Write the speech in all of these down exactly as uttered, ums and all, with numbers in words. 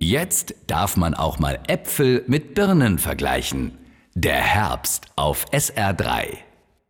Jetzt darf man auch mal Äpfel mit Birnen vergleichen. Der Herbst auf S R drei.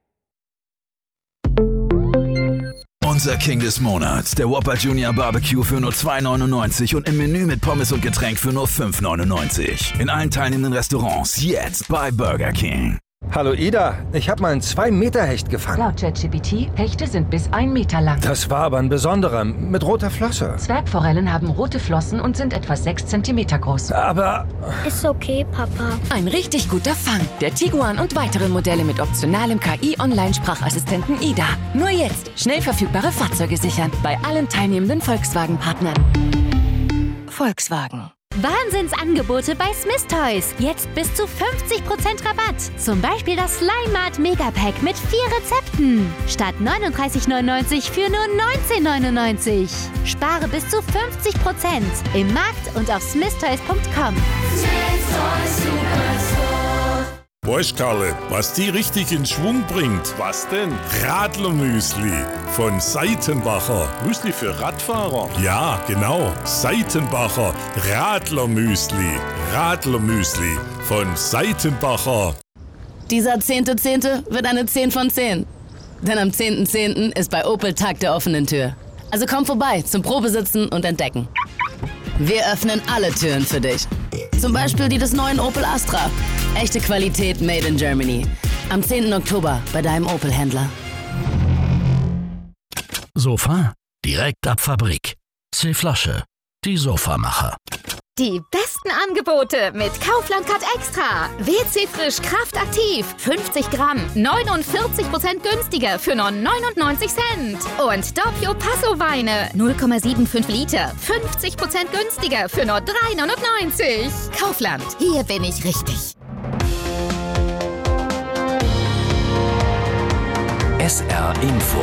Unser King des Monats, der Whopper Junior Barbecue für nur zwei neunundneunzig und im Menü mit Pommes und Getränk für nur fünf neunundneunzig. In allen teilnehmenden Restaurants jetzt bei Burger King. Hallo Ida, ich habe mal einen zwei Meter Hecht gefangen. Laut ChatGPT, Hechte sind bis ein Meter lang. Das war aber ein besonderer, mit roter Flosse. Zwergforellen haben rote Flossen und sind etwa sechs Zentimeter groß. Aber... Ist okay, Papa. Ein richtig guter Fang. Der Tiguan und weitere Modelle mit optionalem K I-Online-Sprachassistenten Ida. Nur jetzt schnell verfügbare Fahrzeuge sichern. Bei allen teilnehmenden Volkswagen-Partnern. Volkswagen. Wahnsinnsangebote bei Smith Toys. Jetzt bis zu fünfzig Prozent Rabatt. Zum Beispiel das Slime Mart Megapack mit vier Rezepten. Statt neununddreißig neunundneunzig für nur neunzehn neunundneunzig. Spare bis zu fünfzig Prozent im Markt und auf smith toys punkt com. Smith Toys Superstore. Weißt Karle, was die richtig in Schwung bringt? Was denn? Radlermüsli von Seitenbacher. Müsli für Radfahrer? Ja, genau. Seitenbacher Radlermüsli. Radlermüsli von Seitenbacher. Dieser zehnte Zehnte wird eine zehn von zehn. Denn am zehnten Zehnten ist bei Opel Tag der offenen Tür. Also komm vorbei zum Probesitzen und Entdecken. Wir öffnen alle Türen für dich. Zum Beispiel die des neuen Opel Astra. Echte Qualität made in Germany. Am zehnten Oktober bei deinem Opel-Händler. Sofa? Direkt ab Fabrik. C-Flasche. Die Sofamacher. Die besten Angebote mit Kaufland Card Extra. W C Frisch Kraftaktiv. fünfzig Gramm. neunundvierzig Prozent günstiger für nur neunundneunzig Cent. Und Doppio Passo Weine. null Komma fünfundsiebzig Liter. fünfzig Prozent günstiger für nur drei neunundneunzig. Kaufland. Hier bin ich richtig. S R Info.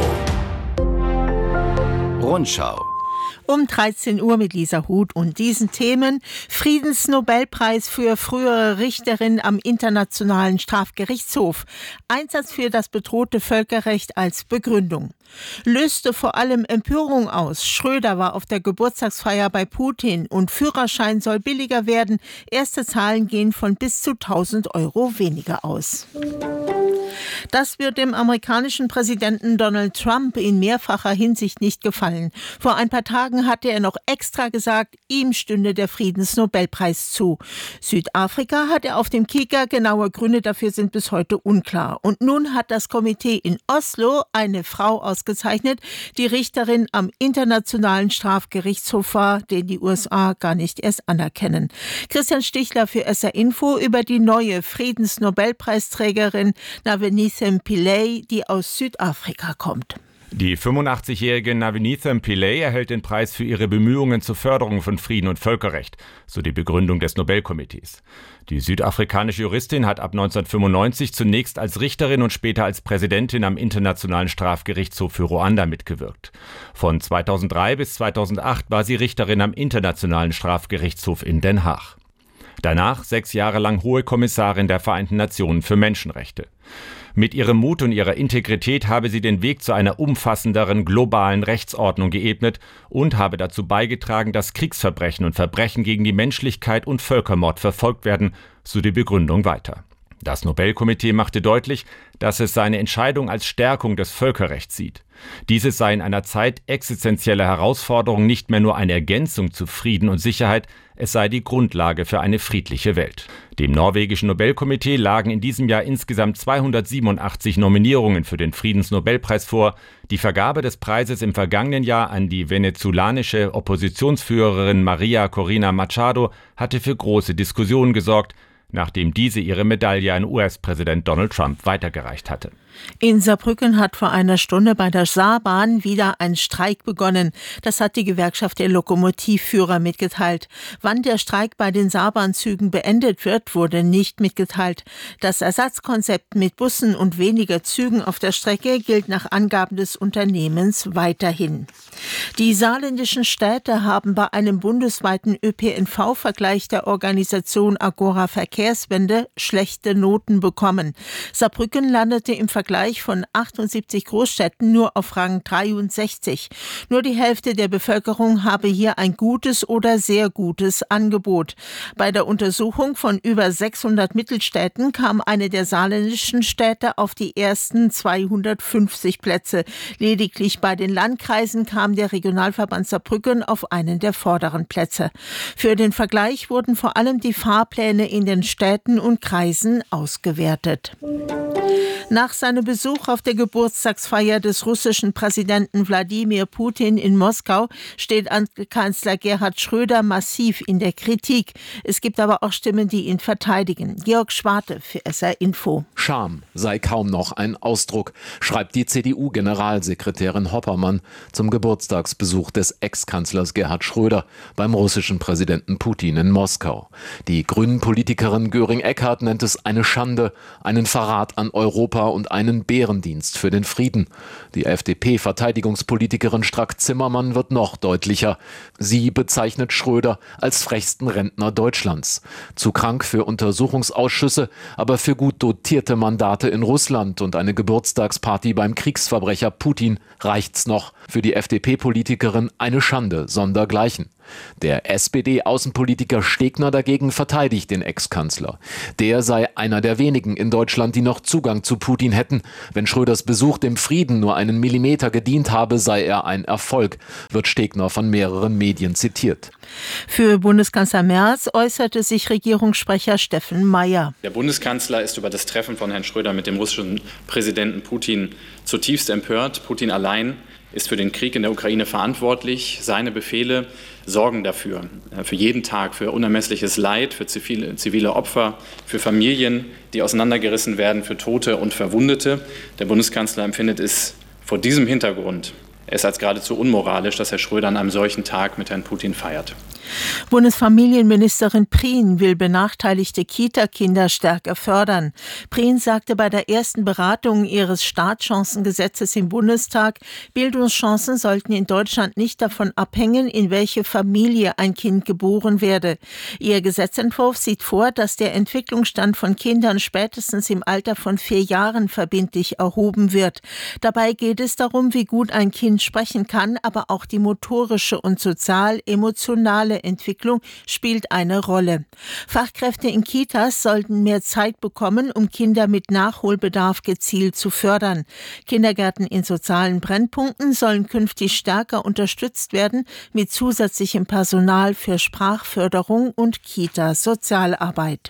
Rundschau. Um dreizehn Uhr mit Lisa Huth und diesen Themen: Friedensnobelpreis für frühere Richterin am Internationalen Strafgerichtshof. Einsatz für das bedrohte Völkerrecht als Begründung. Löste vor allem Empörung aus. Schröder war auf der Geburtstagsfeier bei Putin und Führerschein soll billiger werden. Erste Zahlen gehen von bis zu tausend Euro weniger aus. Das wird dem amerikanischen Präsidenten Donald Trump in mehrfacher Hinsicht nicht gefallen. Vor ein paar Tagen hatte er noch extra gesagt, ihm stünde der Friedensnobelpreis zu. Südafrika hat er auf dem Kicker, genaue Gründe dafür sind bis heute unklar. Und nun hat das Komitee in Oslo eine Frau ausgezeichnet, die Richterin am Internationalen Strafgerichtshof war, den die U S A gar nicht erst anerkennen. Christian Stichler für S R Info über die neue Friedensnobelpreisträgerin Navenithem Pillay, die aus Südafrika kommt. Die fünfundachtzigjährige Navenithem Pillay erhält den Preis für ihre Bemühungen zur Förderung von Frieden und Völkerrecht, so die Begründung des Nobelkomitees. Die südafrikanische Juristin hat ab neunzehnhundertfünfundneunzig zunächst als Richterin und später als Präsidentin am Internationalen Strafgerichtshof für Ruanda mitgewirkt. Von zweitausenddrei bis zweitausendacht war sie Richterin am Internationalen Strafgerichtshof in Den Haag. Danach sechs Jahre lang Hohe Kommissarin der Vereinten Nationen für Menschenrechte. Mit ihrem Mut und ihrer Integrität habe sie den Weg zu einer umfassenderen globalen Rechtsordnung geebnet und habe dazu beigetragen, dass Kriegsverbrechen und Verbrechen gegen die Menschlichkeit und Völkermord verfolgt werden, so die Begründung weiter. Das Nobelkomitee machte deutlich, dass es seine Entscheidung als Stärkung des Völkerrechts sieht. Dieses sei in einer Zeit existenzieller Herausforderungen nicht mehr nur eine Ergänzung zu Frieden und Sicherheit, es sei die Grundlage für eine friedliche Welt. Dem norwegischen Nobelkomitee lagen in diesem Jahr insgesamt zweihundertsiebenundachtzig Nominierungen für den Friedensnobelpreis vor. Die Vergabe des Preises im vergangenen Jahr an die venezolanische Oppositionsführerin Maria Corina Machado hatte für große Diskussionen gesorgt, nachdem diese ihre Medaille an U S-Präsident Donald Trump weitergereicht hatte. In Saarbrücken hat vor einer Stunde bei der Saarbahn wieder ein Streik begonnen. Das hat die Gewerkschaft der Lokomotivführer mitgeteilt. Wann der Streik bei den Saarbahnzügen beendet wird, wurde nicht mitgeteilt. Das Ersatzkonzept mit Bussen und weniger Zügen auf der Strecke gilt nach Angaben des Unternehmens weiterhin. Die saarländischen Städte haben bei einem bundesweiten Ö P N V-Vergleich der Organisation Agora Verkehrswende schlechte Noten bekommen. Saarbrücken landete im Vergleich Vergleich von achtundsiebzig Großstädten nur auf Rang dreiundsechzig. Nur die Hälfte der Bevölkerung habe hier ein gutes oder sehr gutes Angebot. Bei der Untersuchung von über sechshundert Mittelstädten kam eine der saarländischen Städte auf die ersten zweihundertfünfzig Plätze. Lediglich bei den Landkreisen kam der Regionalverband Saarbrücken auf einen der vorderen Plätze. Für den Vergleich wurden vor allem die Fahrpläne in den Städten und Kreisen ausgewertet. Nach seinem Besuch auf der Geburtstagsfeier des russischen Präsidenten Wladimir Putin in Moskau steht Kanzler Gerhard Schröder massiv in der Kritik. Es gibt aber auch Stimmen, die ihn verteidigen. Georg Schwarte für S R Info. Scham sei kaum noch ein Ausdruck, schreibt die C D U-Generalsekretärin Hoppermann zum Geburtstagsbesuch des Ex-Kanzlers Gerhard Schröder beim russischen Präsidenten Putin in Moskau. Die Grünen-Politikerin Göring-Eckardt nennt es eine Schande, einen Verrat an Europa und einen Bärendienst für den Frieden. Die F D P-Verteidigungspolitikerin Strack-Zimmermann wird noch deutlicher. Sie bezeichnet Schröder als frechsten Rentner Deutschlands. Zu krank für Untersuchungsausschüsse, aber für gut dotierte Mandate in Russland und eine Geburtstagsparty beim Kriegsverbrecher Putin reicht's noch. Für die F D P-Politikerin eine Schande sondergleichen. Der S P D-Außenpolitiker Stegner dagegen verteidigt den Ex-Kanzler. Der sei einer der wenigen in Deutschland, die noch Zugang zu Putin hätten. Wenn Schröders Besuch dem Frieden nur einen Millimeter gedient habe, sei er ein Erfolg, wird Stegner von mehreren Medien zitiert. Für Bundeskanzler Merz äußerte sich Regierungssprecher Steffen Mayer. Der Bundeskanzler ist über das Treffen von Herrn Schröder mit dem russischen Präsidenten Putin zutiefst empört. Putin allein ist für den Krieg in der Ukraine verantwortlich. Seine Befehle sorgen dafür, für jeden Tag, für unermessliches Leid, für zivile, zivile Opfer, für Familien, die auseinandergerissen werden, für Tote und Verwundete. Der Bundeskanzler empfindet es vor diesem Hintergrund es als geradezu unmoralisch, dass Herr Schröder an einem solchen Tag mit Herrn Putin feiert. Bundesfamilienministerin Prien will benachteiligte Kita-Kinder stärker fördern. Prien sagte bei der ersten Beratung ihres Startchancengesetzes im Bundestag, Bildungschancen sollten in Deutschland nicht davon abhängen, in welche Familie ein Kind geboren werde. Ihr Gesetzentwurf sieht vor, dass der Entwicklungsstand von Kindern spätestens im Alter von vier Jahren verbindlich erhoben wird. Dabei geht es darum, wie gut ein Kind sprechen kann, aber auch die motorische und sozial-emotionale Entwicklung spielt eine Rolle. Fachkräfte in Kitas sollten mehr Zeit bekommen, um Kinder mit Nachholbedarf gezielt zu fördern. Kindergärten in sozialen Brennpunkten sollen künftig stärker unterstützt werden mit zusätzlichem Personal für Sprachförderung und Kita-Sozialarbeit.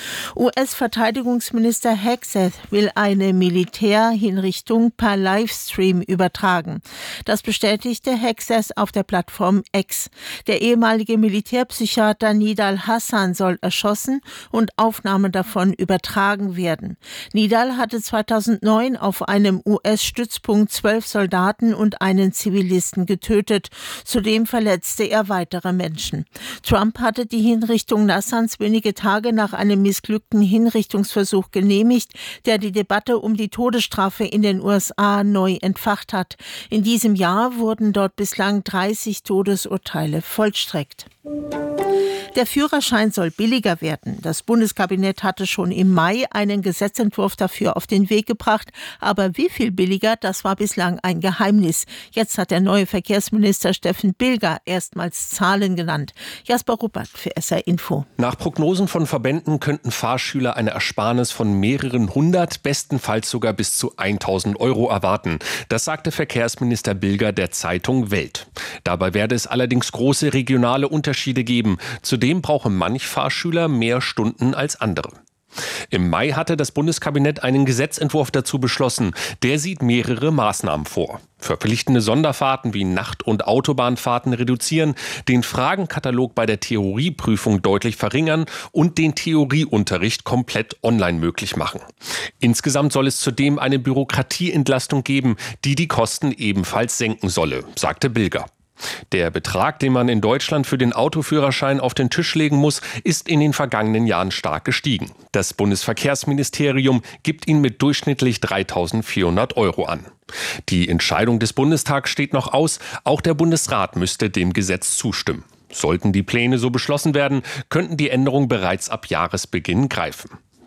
U S-Verteidigungsminister Hegseth will eine Militärhinrichtung per Livestream übertragen. Das bestätigte Hegseth auf der Plattform X. Der ehemalige Militärpsychiater Nidal Hassan soll erschossen und Aufnahmen davon übertragen werden. Nidal hatte zweitausendneun auf einem U S-Stützpunkt zwölf Soldaten und einen Zivilisten getötet. Zudem verletzte er weitere Menschen. Trump hatte die Hinrichtung Hassans wenige Tage nach einem missglückten Hinrichtungsversuch genehmigt, der die Debatte um die Todesstrafe in den U S A neu entfacht hat. In diesem Jahr wurden dort bislang dreißig Todesurteile vollstreckt. Der Führerschein soll billiger werden. Das Bundeskabinett hatte schon im Mai einen Gesetzentwurf dafür auf den Weg gebracht. Aber wie viel billiger, das war bislang ein Geheimnis. Jetzt hat der neue Verkehrsminister Steffen Bilger erstmals Zahlen genannt. Jasper Ruppert für S R Info. Nach Prognosen von Verbänden könnten Fahrschüler eine Ersparnis von mehreren hundert, bestenfalls sogar bis zu tausend Euro erwarten. Das sagte Verkehrsminister Bilger der Zeitung Welt. Dabei werde es allerdings große regionale Unterschiede geben. Zudem brauche manch Fahrschüler mehr Stunden als andere. Im Mai hatte das Bundeskabinett einen Gesetzentwurf dazu beschlossen. Der sieht mehrere Maßnahmen vor. Verpflichtende Sonderfahrten wie Nacht- und Autobahnfahrten reduzieren, den Fragenkatalog bei der Theorieprüfung deutlich verringern und den Theorieunterricht komplett online möglich machen. Insgesamt soll es zudem eine Bürokratieentlastung geben, die die Kosten ebenfalls senken solle, sagte Bilger. Der Betrag, den man in Deutschland für den Autoführerschein auf den Tisch legen muss, ist in den vergangenen Jahren stark gestiegen. Das Bundesverkehrsministerium gibt ihn mit durchschnittlich dreitausendvierhundert Euro an. Die Entscheidung des Bundestags steht noch aus. Auch der Bundesrat müsste dem Gesetz zustimmen. Sollten die Pläne so beschlossen werden, könnten die Änderungen bereits ab Jahresbeginn greifen.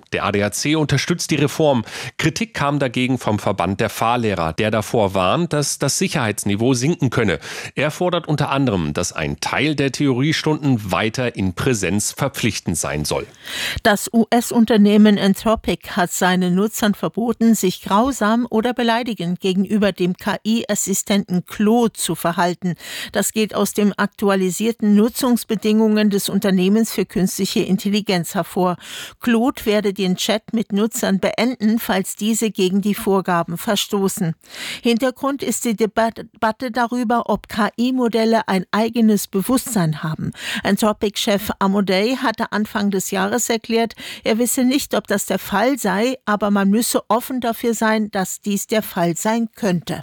Der A D A C unterstützt die Reform. Kritik kam dagegen vom Verband der Fahrlehrer, der davor warnt, dass das Sicherheitsniveau sinken könne. Er fordert unter anderem, dass ein Teil der Theoriestunden weiter in Präsenz verpflichtend sein soll. Das U S-Unternehmen Anthropic hat seinen Nutzern verboten, sich grausam oder beleidigend gegenüber dem K I-Assistenten Claude zu verhalten. Das geht aus den aktualisierten Nutzungsbedingungen des Unternehmens für künstliche Intelligenz hervor. Claude werde den Chat mit Nutzern beenden, falls diese gegen die Vorgaben verstoßen. Hintergrund ist die Debatte darüber, ob K I-Modelle ein eigenes Bewusstsein haben. Anthropic-Chef Amodei hatte Anfang des Jahres erklärt, er wisse nicht, ob das der Fall sei, aber man müsse offen dafür sein, dass dies der Fall sein könnte.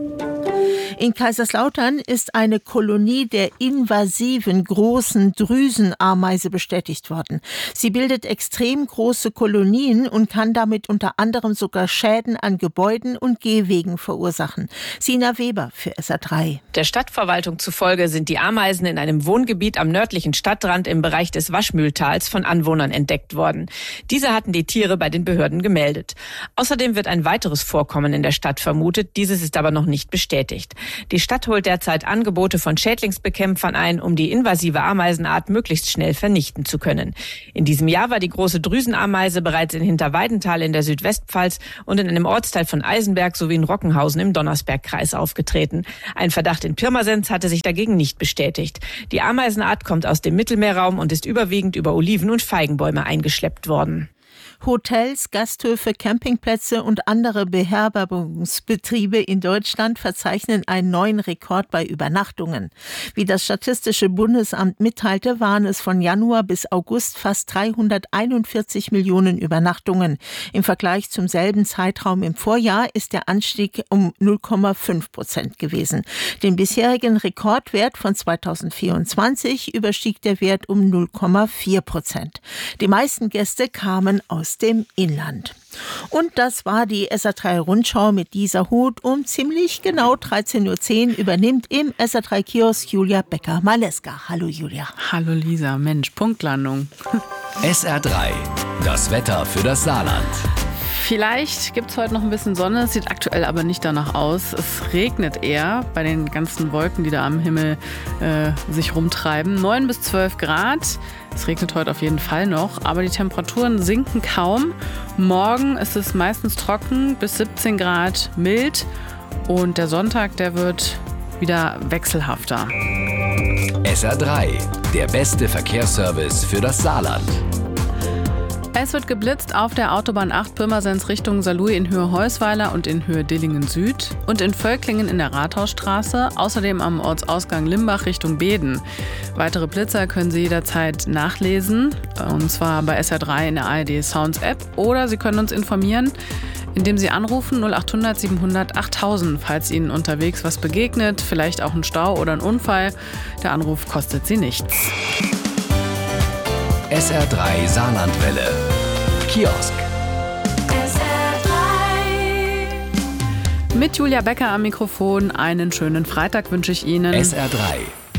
In Kaiserslautern ist eine Kolonie der invasiven großen Drüsenameise bestätigt worden. Sie bildet extrem große Kolonien und kann damit unter anderem sogar Schäden an Gebäuden und Gehwegen verursachen. Sina Weber für S R drei. Der Stadtverwaltung zufolge sind die Ameisen in einem Wohngebiet am nördlichen Stadtrand im Bereich des Waschmühltals von Anwohnern entdeckt worden. Diese hatten die Tiere bei den Behörden gemeldet. Außerdem wird ein weiteres Vorkommen in der Stadt vermutet. Dieses ist aber noch nicht bestätigt. Die Stadt holt derzeit Angebote von Schädlingsbekämpfern ein, um die invasive Ameisenart möglichst schnell vernichten zu können. In diesem Jahr war die große Drüsenameise bereits in Hinterweidenthal in der Südwestpfalz und in einem Ortsteil von Eisenberg sowie in Rockenhausen im Donnersbergkreis aufgetreten. Ein Verdacht in Pirmasens hatte sich dagegen nicht bestätigt. Die Ameisenart kommt aus dem Mittelmeerraum und ist überwiegend über Oliven- und Feigenbäume eingeschleppt worden. Hotels, Gasthöfe, Campingplätze und andere Beherbergungsbetriebe in Deutschland verzeichnen einen neuen Rekord bei Übernachtungen. Wie das Statistische Bundesamt mitteilte, waren es von Januar bis August fast dreihunderteinundvierzig Millionen Übernachtungen. Im Vergleich zum selben Zeitraum im Vorjahr ist der Anstieg um null Komma fünf Prozent gewesen. Den bisherigen Rekordwert von zweitausendvierundzwanzig überstieg der Wert um null Komma vier Prozent. Die meisten Gäste kamen aus dem Inland. Und das war die S R drei Rundschau mit Lisa Huth. Um ziemlich genau dreizehn Uhr zehn übernimmt im S R drei Kiosk Julia Becker-Maleska. Hallo Julia. Hallo Lisa, Mensch, Punktlandung. S R drei, das Wetter für das Saarland. Vielleicht gibt es heute noch ein bisschen Sonne, es sieht aktuell aber nicht danach aus. Es regnet eher bei den ganzen Wolken, die da am Himmel äh, sich rumtreiben. neun bis zwölf Grad. Es regnet heute auf jeden Fall noch, aber die Temperaturen sinken kaum. Morgen ist es meistens trocken, bis siebzehn Grad mild. Und der Sonntag, der wird wieder wechselhafter. S R drei, der beste Verkehrsservice für das Saarland. Es wird geblitzt auf der Autobahn acht Pirmasens Richtung Saarlouis in Höhe Heusweiler und in Höhe Dillingen Süd und in Völklingen in der Rathausstraße, außerdem am Ortsausgang Limbach Richtung Beden. Weitere Blitzer können Sie jederzeit nachlesen, und zwar bei S R drei in der A R D Sounds App, oder Sie können uns informieren, indem Sie anrufen null acht hundert siebenhundert achttausend, falls Ihnen unterwegs was begegnet, vielleicht auch ein Stau oder ein Unfall. Der Anruf kostet Sie nichts. S R drei Saarlandwelle. Kiosk. S R drei. Mit Julia Becker am Mikrofon einen schönen Freitag wünsche ich Ihnen. S R drei.